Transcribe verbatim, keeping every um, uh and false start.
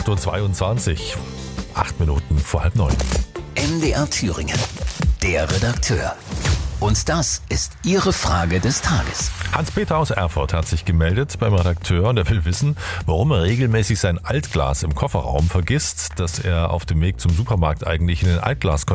acht Uhr zweiundzwanzig, acht Minuten vor halb neun. M D R Thüringen, der Redakteur. Und das ist Ihre Frage des Tages. Hans-Peter aus Erfurt hat sich gemeldet beim Redakteur und er will wissen, warum er regelmäßig sein Altglas im Kofferraum vergisst, das er auf dem Weg zum Supermarkt eigentlich in den Altglas